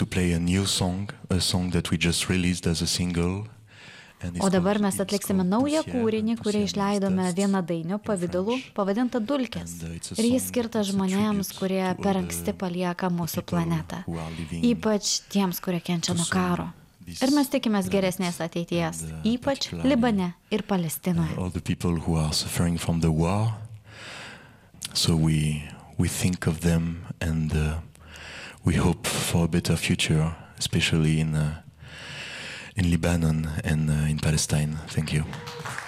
to play a new song, a song that we just released as a single. O dabar mes atliksime naują kūrinį, kurį išleidome vienadainio pavidalu, pavadintą Dulkės. Ir jis skirtas žmonėms, kurie per anksti palieka mūsų planetą. Ypač tiems, kurie kenčia nuo karo. Ir mes tikimės geresnės ateities, ypač Libane ir Palestinoje. All the people who are suffering from the war. So we think of them and we hope for a better future, especially in Lebanon and in Palestine. Thank you.